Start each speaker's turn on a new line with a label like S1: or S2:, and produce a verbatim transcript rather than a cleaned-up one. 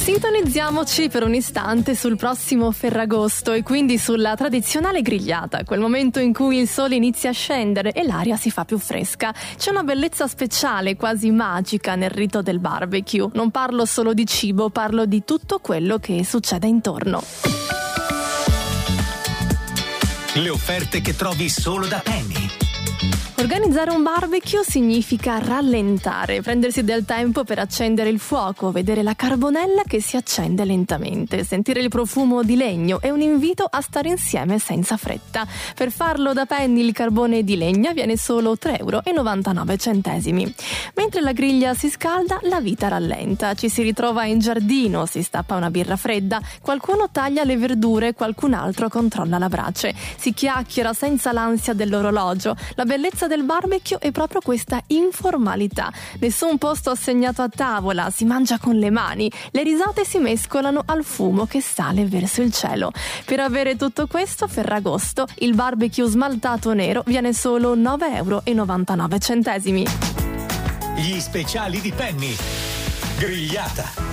S1: Sintonizziamoci per un istante sul prossimo Ferragosto e quindi sulla tradizionale grigliata, quel momento in cui il sole inizia a scendere e l'aria si fa più fresca. C'è una bellezza speciale, quasi magica, nel rito del barbecue. Non parlo solo di cibo, parlo di tutto quello che succede intorno.
S2: Le offerte che trovi solo da Penny.
S1: Organizzare un barbecue significa rallentare, prendersi del tempo per accendere il fuoco, vedere la carbonella che si accende lentamente, sentire il profumo di legno e un invito a stare insieme senza fretta. Per farlo da Penny il carbone di legna viene solo tre euro e novantanove centesimi. Mentre la griglia si scalda, la vita rallenta. Ci si ritrova in giardino, si stappa una birra fredda, qualcuno taglia le verdure, qualcun altro controlla la brace. Si chiacchiera senza l'ansia dell'orologio. La bellezza del barbecue è proprio questa informalità. Nessun posto assegnato a tavola, si mangia con le mani, le risate si mescolano al fumo che sale verso il cielo. Per avere tutto questo, Ferragosto, il barbecue smaltato nero viene solo nove euro e novantanove centesimi.
S2: Gli speciali di Penny. Grigliata.